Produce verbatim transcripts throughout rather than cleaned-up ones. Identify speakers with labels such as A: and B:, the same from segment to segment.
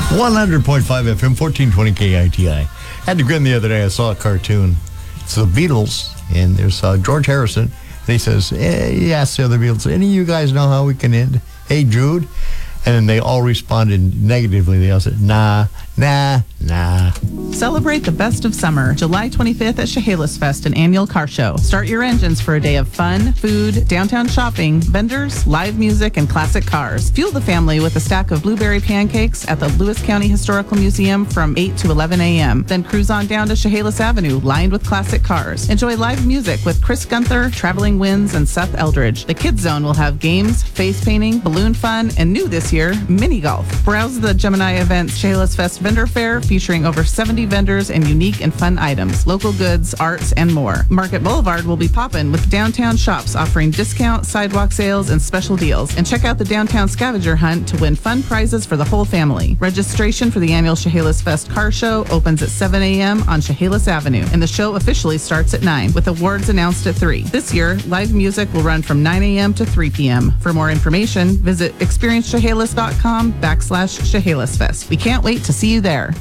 A: one hundred point five F M, fourteen twenty K I T I. Had to grin the other day. I saw a cartoon. It's the Beatles, and there's uh, George Harrison. And he says, eh, he asks the other Beatles, any of you guys know how we can end? Hey, Jude. And then they all responded negatively. They all said, nah, nah, nah.
B: Celebrate the best of summer, July twenty-fifth at Chehalis Fest, an annual car show. Start your engines for a day of fun, food, downtown shopping, vendors, live music, and classic cars. Fuel the family with a stack of blueberry pancakes at the Lewis County Historical Museum from eight to eleven a.m. Then cruise on down to Chehalis Avenue, lined with classic cars. Enjoy live music with Chris Gunther, Traveling Winds, and Seth Eldridge. The Kids Zone will have games, face painting, balloon fun, and new this year, mini golf. Browse the Gemini Events Chehalis Fest vendor fair featuring over seventy vendors and unique and fun items, local goods, arts, and more. Market Boulevard will be poppin' with downtown shops offering discount, sidewalk sales, and special deals. And check out the downtown scavenger hunt to win fun prizes for the whole family. Registration for the annual Chehalis Fest car show opens at seven a.m. on Chehalis Avenue, and the show officially starts at nine, with awards announced at three. This year, live music will run from nine a.m. to three p.m. For more information, visit experiencechehalis.com backslash Chehalis Fest. We can't wait to see you there.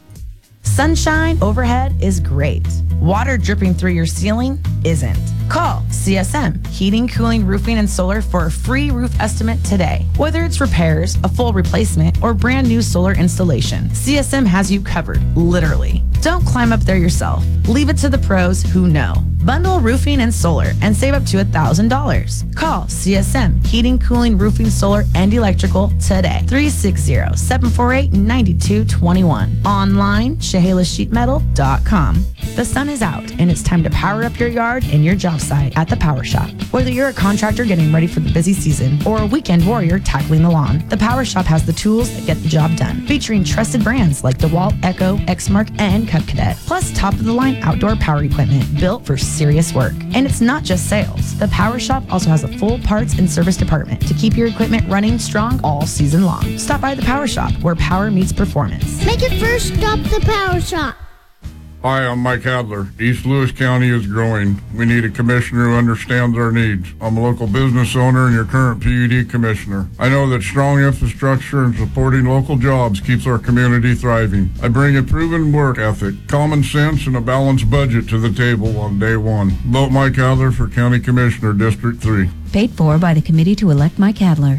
C: Sunshine overhead is great. Water dripping through your ceiling isn't. Call C S M Heating, Cooling, Roofing, and Solar for a free roof estimate today. Whether it's repairs, a full replacement, or brand new solar installation, C S M has you covered, literally. Don't climb up there yourself. Leave it to the pros who know. Bundle roofing and solar and save up to one thousand dollars. Call C S M Heating, Cooling, Roofing, Solar, and Electrical today. three six zero, seven four eight, nine two two one. Online, Chehalis Sheet Metal dot com. The sun is out and it's time to power up your yard and your job site at the Power Shop. Whether you're a contractor getting ready for the busy season or a weekend warrior tackling the lawn, the Power Shop has the tools that get the job done. Featuring trusted brands like DeWalt, Echo, Exmark, and Cub Cadet. Plus top-of-the-line outdoor power equipment built for serious work. And it's not just sales. The Power Shop also has a full parts and service department to keep your equipment running strong all season long. Stop by the Power Shop, where power meets performance.
D: Make it first stop the Power Shop.
E: Hi, I'm Mike Adler. East Lewis County is growing. We need a commissioner who understands our needs. I'm a local business owner and your current P U D commissioner. I know that strong infrastructure and supporting local jobs keeps our community thriving. I bring a proven work ethic, common sense, and a balanced budget to the table on day one. Vote Mike Adler for County Commissioner, District three.
F: Paid for by the committee to elect Mike Adler.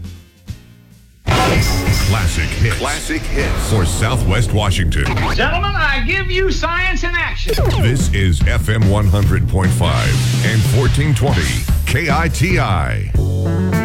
G: Classic hits. Classic hits for Southwest Washington.
H: Gentlemen, I give you science in action.
G: This is F M one hundred point five and fourteen twenty K I T I.